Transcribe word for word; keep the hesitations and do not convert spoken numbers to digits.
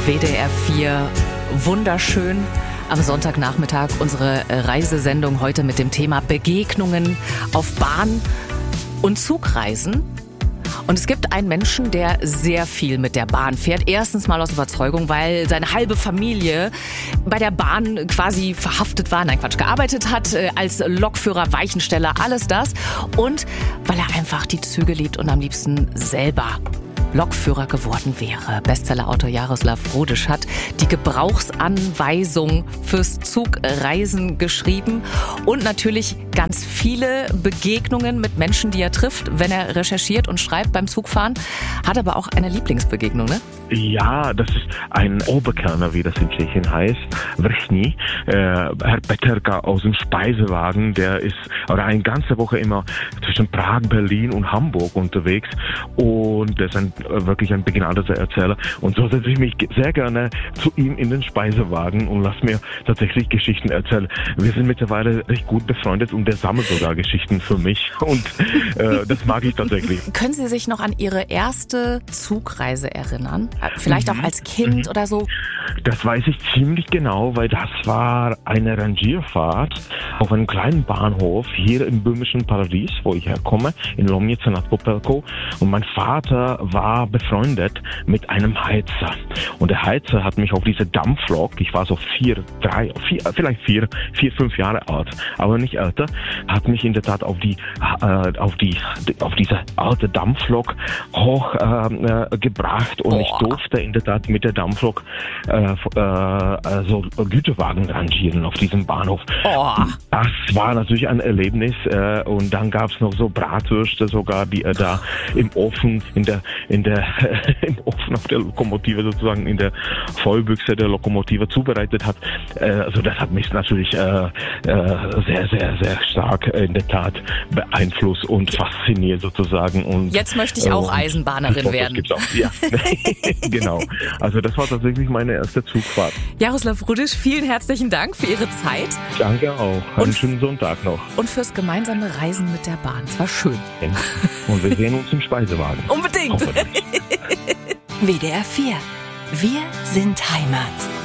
W D R vier, wunderschön. Am Sonntagnachmittag unsere Reisesendung heute mit dem Thema Begegnungen auf Bahn- und Zugreisen. Und es gibt einen Menschen, der sehr viel mit der Bahn fährt. Erstens mal aus Überzeugung, weil seine halbe Familie bei der Bahn quasi verhaftet war, nein Quatsch, gearbeitet hat, als Lokführer, Weichensteller, alles das. Und weil er einfach die Züge liebt und am liebsten selber Lokführer geworden wäre. Bestsellerautor Jaroslav Rudisch hat die Gebrauchsanweisung fürs Zugreisen geschrieben und natürlich ganz viele Begegnungen mit Menschen, die er trifft, wenn er recherchiert und schreibt beim Zugfahren. Hat aber auch eine Lieblingsbegegnung, ne? Ja, das ist ein Oberkellner, wie das in Tschechien heißt, Vrchní, äh, Herr Peterka aus dem Speisewagen, der ist oder eine ganze Woche immer zwischen Prag, Berlin und Hamburg unterwegs und der ist ein, wirklich ein begnadeter Erzähler und so setze ich mich sehr gerne zu ihm in den Speisewagen und lasse mir tatsächlich Geschichten erzählen. Wir sind mittlerweile recht gut befreundet und der sammelt sogar Geschichten für mich und äh, das mag ich tatsächlich. Können Sie sich noch an Ihre erste Zugreise erinnern? Vielleicht auch als Kind oder so? Das weiß ich ziemlich genau, weil das war eine Rangierfahrt auf einem kleinen Bahnhof hier im böhmischen Paradies, wo ich herkomme, in Lomnice nad Popelkou. Und mein Vater war befreundet mit einem Heizer. Und der Heizer hat mich auf diese Dampflok, ich war so vier, drei, vier, vielleicht vier, vier, fünf Jahre alt, aber nicht älter, hat mich in der Tat auf die, äh, auf die, auf diese alte Dampflok hoch äh, gebracht und oh. ich durfte in der Tat mit der Dampflok äh, äh, so Güterwagen rangieren auf diesem Bahnhof. Oh. Das war natürlich ein Erlebnis äh, und dann gab es noch so Bratwürste sogar, die er da im Ofen, in der, in der, im Ofen auf der Lokomotive sozusagen, in der Vollbüchse der Lokomotive zubereitet hat. Äh, also das hat mich natürlich äh, äh, sehr, sehr, sehr stark in der Tat beeinflusst und fasziniert sozusagen. Und jetzt möchte ich auch äh, Eisenbahnerin werden. Gibt's auch. Ja. Genau. Also das war tatsächlich meine erste Zugfahrt. Jaroslav Rudisch, vielen herzlichen Dank für Ihre Zeit. Danke auch. Einen und, schönen Sonntag noch. Und fürs gemeinsame Reisen mit der Bahn. Es war schön. Und wir sehen uns im Speisewagen. Unbedingt. W D R vier. Wir sind Heimat.